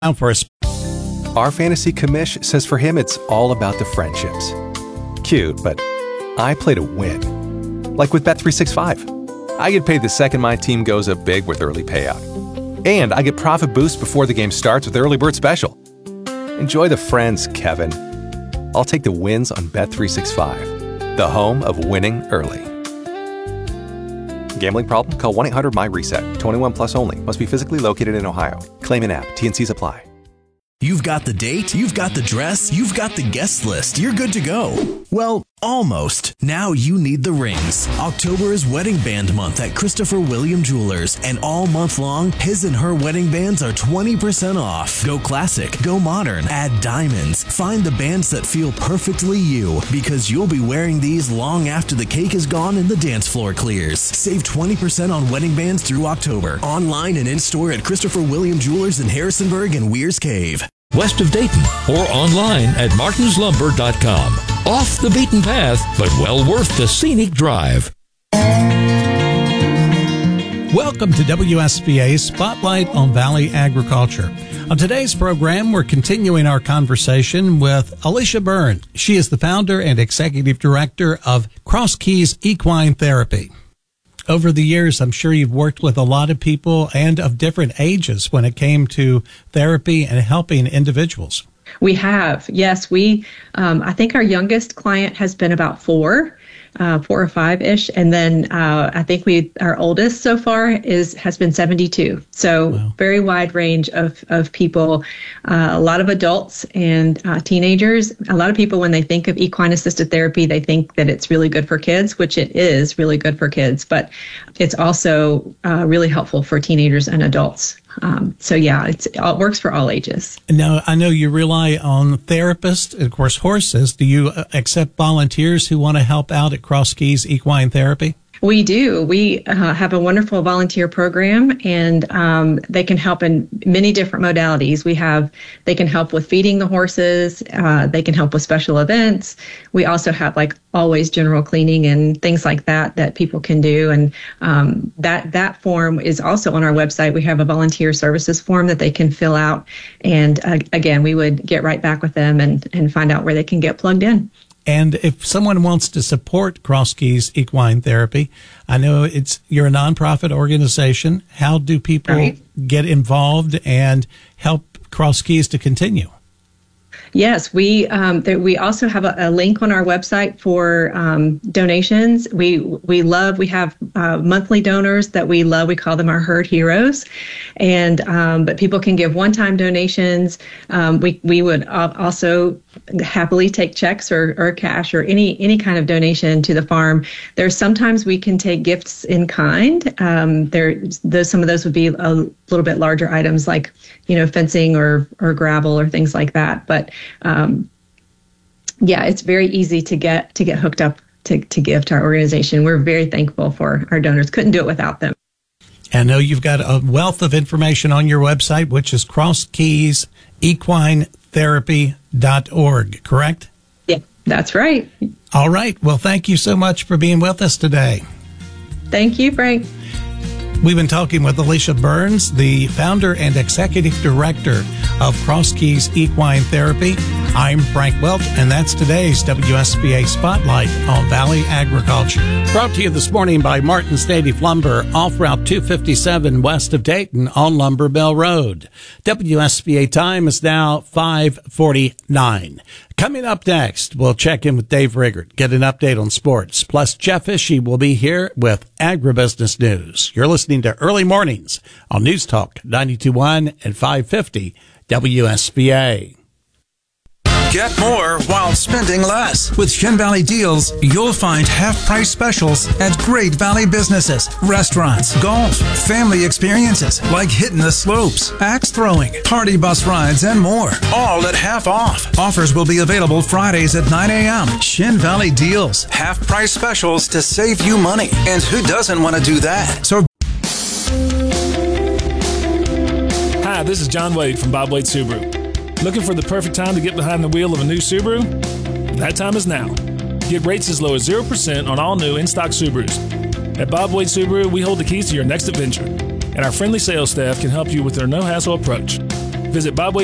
For Our fantasy commish says for him it's all about the friendships. Cute, but I play to win. Like with Bet365. I get paid the second my team goes up big with early payout. And I get profit boost before the game starts with Early Bird Special. Enjoy the friends, Kevin. I'll take the wins on Bet365, the home of winning early. Gambling problem? Call 1-800-MY-RESET. 21 plus only. Must be physically located in Ohio. Claim in app. T&Cs apply. You've got the date, you've got the dress, you've got the guest list. You're good to go. Well, almost. Now you need the rings. October is Wedding Band Month at Christopher William Jewelers, and all month long, his and her wedding bands are 20% off. Go classic, go modern, add diamonds. Find the bands that feel perfectly you, because you'll be wearing these long after the cake is gone and the dance floor clears. Save 20% on wedding bands through October. Online and in-store at Christopher William Jewelers in Harrisonburg and Weir's Cave. West of Dayton, or online at martinslumber.com. Off the beaten path, but well worth the scenic drive. Welcome to WSVA's Spotlight on Valley Agriculture. On today's program, we're continuing our conversation with Alicia Byrne. She is the founder and executive director of Cross Keys Equine Therapy. Over the years, I'm sure you've worked with a lot of people and of different ages when it came to therapy and helping individuals. We have, yes. I think our youngest client has been about 4 or 5-ish. And then I think our oldest so far has been 72. So wow. Very wide range of people, a lot of adults and teenagers. A lot of people, when they think of equine assisted therapy, they think that it's really good for kids, which it is really good for kids, but it's also really helpful for teenagers and adults. It works for all ages. Now, I know you rely on therapists, and of course, horses. Do you accept volunteers who want to help out at Cross Keys Equine Therapy? We do. We have a wonderful volunteer program, and they can help in many different modalities. They can help with feeding the horses. They can help with special events. We also have always general cleaning and things like that people can do. And that form is also on our website. We have a volunteer services form that they can fill out. And again, we would get right back with them and find out where they can get plugged in. And if someone wants to support Cross Keys Equine Therapy, I know you're a nonprofit organization. How do people get involved and help Cross Keys to continue? Yes, we also have a link on our website for donations. We have monthly donors that we love. We call them our herd heroes, but people can give one-time donations. We would also happily take checks or cash or any kind of donation to the farm. There's sometimes we can take gifts in kind. Some of those would be a little bit larger items like fencing or gravel or things like that. But it's very easy to get hooked up to give to our organization. We're very thankful for our donors. Couldn't do it without them. I know you've got a wealth of information on your website, which is crosskeysequinetherapy.org, correct? Yeah, that's right. All right. Well, thank you so much for being with us today. Thank you, Frank. We've been talking with Alicia Burns, the founder and executive director of Cross Keys Equine Therapy. I'm Frank Welch, and that's today's WSVA Spotlight on Valley Agriculture. Brought to you this morning by Martin's Native Lumber, off Route 257 west of Dayton on Lumber Mill Road. WSVA time is now 5:49. Coming up next, we'll check in with Dave Riggert, get an update on sports. Plus, Jeff Ishii will be here with agribusiness news. You're listening to Early Mornings on News Talk 92.1 and 550 WSVA. Get more while spending less. With Shin Valley Deals, you'll find half-price specials at great Valley businesses, restaurants, golf, family experiences like hitting the slopes, axe throwing, party bus rides, and more. All at half off. Offers will be available Fridays at 9 a.m. Shin Valley Deals. Half-price specials to save you money. And who doesn't want to do that? So. Hi, this is John Wade from Bob Wade Subaru. Looking for the perfect time to get behind the wheel of a new Subaru? That time is now. Get rates as low as 0% on all new in-stock Subarus. At Bob Wade Subaru, we hold the keys to your next adventure, and our friendly sales staff can help you with their no-hassle approach. Visit Bob Wade